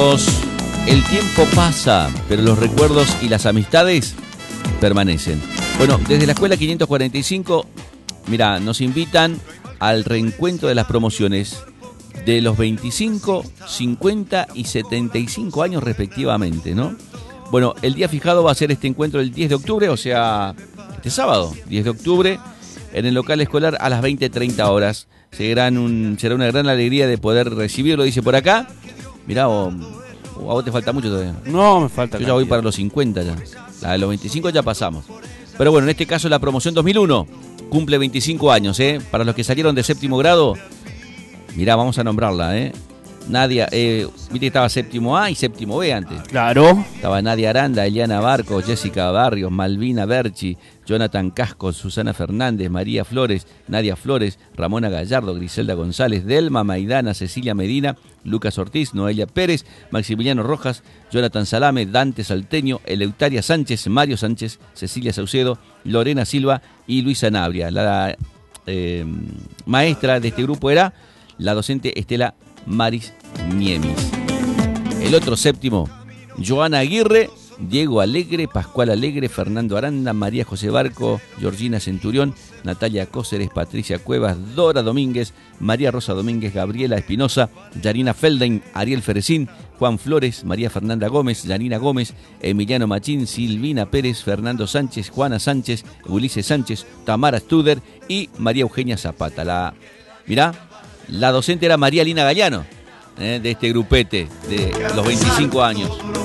El tiempo pasa, pero los recuerdos y las amistades permanecen. Bueno, desde la Escuela 545, mira, nos invitan al reencuentro de las promociones de los 25, 50 y 75 años respectivamente, ¿no? Bueno, el día fijado va a ser este encuentro el 10 de octubre, o sea, este sábado, 10 de octubre, en el local escolar a las 20:30 horas. Será una gran alegría de poder recibirlo, dice por acá. Mirá, a vos te falta mucho todavía. No, me falta. Yo ya voy para los 50 ya. La de los 25 ya pasamos. Pero bueno, en este caso la promoción 2001 cumple 25 años, ¿eh? Para los que salieron de séptimo grado, mirá, vamos a nombrarla, ¿eh? Nadia, viste que estaba séptimo A y séptimo B antes. Claro. Estaba Nadia Aranda, Eliana Barcos, Jessica Barrios, Malvina Berchi, Jonathan Cascos, Susana Fernández, María Flores, Nadia Flores, Ramona Gallardo, Griselda González, Delma Maidana, Cecilia Medina, Lucas Ortiz, Noelia Pérez, Maximiliano Rojas, Jonathan Salame, Dante Salteño, Eleutaria Sánchez, Mario Sánchez, Cecilia Saucedo, Lorena Silva y Luisa Nabria. La maestra de este grupo era la docente Estela Maris Niemis. El otro séptimo, Joana Aguirre, Diego Alegre, Pascual Alegre, Fernando Aranda, María José Barco, Georgina Centurión, Natalia Cóceres, Patricia Cuevas, Dora Domínguez, María Rosa Domínguez, Gabriela Espinosa, Yarina Felden, Ariel Ferecín, Juan Flores, María Fernanda Gómez, Yanina Gómez, Emiliano Machín, Silvina Pérez, Fernando Sánchez, Juana Sánchez, Ulises Sánchez, Tamara Studer y María Eugenia Zapata. La docente era María Lina Gallano, de este grupete de los 25 años.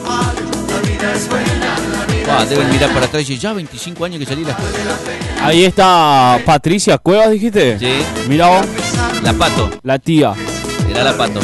Deben mirar para atrás y decir, ya 25 años que salí de la escuela. Ahí está Patricia Cuevas, dijiste. Sí. Mirá vos. La Pato. La tía. Era la Pato.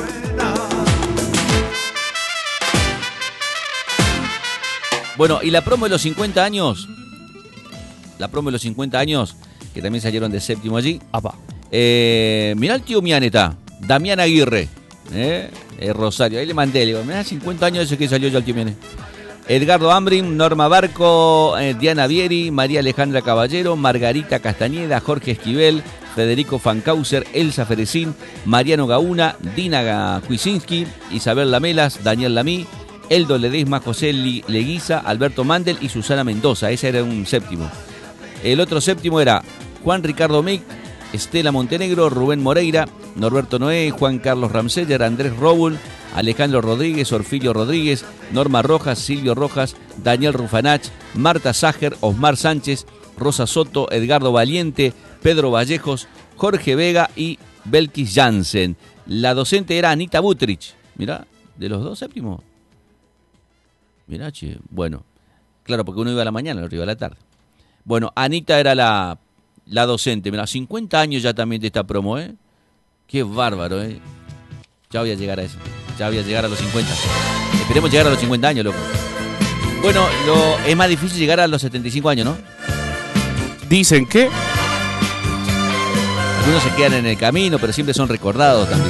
Bueno, y la promo de los 50 años. La promo de los 50 años, que también salieron de séptimo allí. Apa. Mirá el tío Mianeta, Damián Aguirre, Rosario. Ahí le mandé, le digo, mirá, 50 años ese que salió ya el tío Mianeta. Edgardo Ambrin, Norma Barco, Diana Vieri, María Alejandra Caballero, Margarita Castañeda, Jorge Esquivel, Federico Fancauser, Elsa Ferecín, Mariano Gauna, Dina Kuisinski, Isabel Lamelas, Daniel Lamí, Eldo Ledesma, José Leguiza, Alberto Mandel y Susana Mendoza. Ese era un séptimo. El otro séptimo era Juan Ricardo Mick, Estela Montenegro, Rubén Moreira, Norberto Noé, Juan Carlos Ramseller, Andrés Robul, Alejandro Rodríguez, Orfilio Rodríguez, Norma Rojas, Silvio Rojas, Daniel Rufanach, Marta Ságer, Osmar Sánchez, Rosa Soto, Edgardo Valiente, Pedro Vallejos, Jorge Vega y Belkis Jansen. La docente era Anita Butrich. Mirá, de los dos séptimos. Mirá, che, bueno. Claro, porque uno iba a la mañana, el otro iba a la tarde. Bueno, Anita era la docente. Mirá, 50 años ya también de esta promo, ¿eh? Qué bárbaro, ¿eh? Ya voy a llegar a eso. Ya voy a llegar a los 50. Esperemos llegar a los 50 años, loco. Bueno, es más difícil llegar a los 75 años, ¿no? Dicen que algunos se quedan en el camino, pero siempre son recordados también.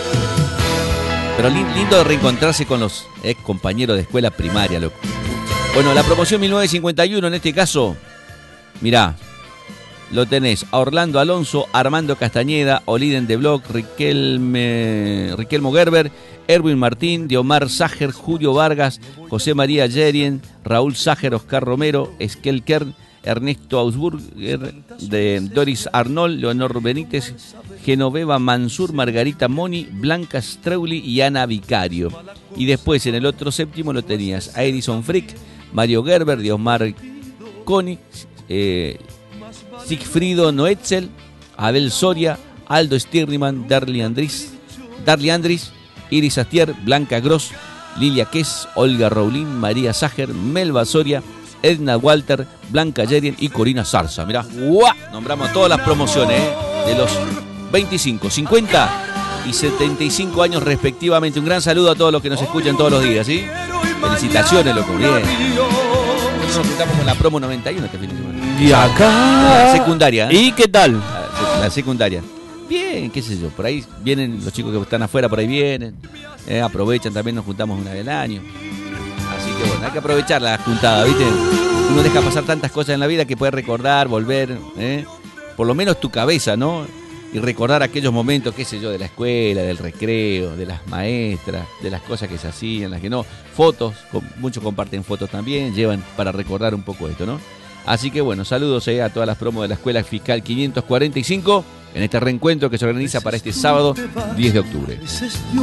Pero lindo reencontrarse con los ex compañeros de escuela primaria, loco. Bueno, la promoción 1951, en este caso, mirá, lo tenés a Orlando Alonso, Armando Castañeda, Oliden de Bloch, Riquelmo Gerber, Erwin Martín, Diomar Ságer, Julio Vargas, José María Yerien, Raúl Ságer, Oscar Romero, Esquel Kern, Ernesto Ausburger, de Doris Arnold, Leonor Benítez, Genoveva Mansur, Margarita Moni, Blanca Streuli y Ana Vicario. Y después en el otro séptimo lo tenías a Edison Frick, Mario Gerber, Diosmar Coni, Sigfrido Noetzel, Abel Soria, Aldo Stirniman, Darly Andris, Iris Astier, Blanca Gross, Lilia Kess, Olga Raulín, María Ságer, Melba Soria, Edna Walter, Blanca Yerien y Corina Zarza. Mirá, ¡guau! Nombramos todas las promociones de los 25, 50 y 75 años respectivamente. Un gran saludo a todos los que nos escuchan todos los días, ¿sí? Felicitaciones, loco, bien. Nosotros nos juntamos con la promo 91 este fin de semana. Y acá. La secundaria. ¿Y qué tal? La secundaria. Bien, qué sé yo, por ahí vienen los chicos que están afuera, por ahí vienen. Aprovechan, también nos juntamos una vez al año. Así que bueno, hay que aprovechar la juntada, ¿viste? Uno deja pasar tantas cosas en la vida que puede recordar, volver, por lo menos tu cabeza, ¿no? y recordar aquellos momentos, qué sé yo, de la escuela, del recreo, de las maestras, de las cosas que se hacían, las que no. Fotos, muchos comparten fotos también, llevan para recordar un poco esto, ¿no? Así que bueno, saludos a todas las promos de la Escuela Fiscal 545 en este reencuentro que se organiza para este sábado 10 de octubre.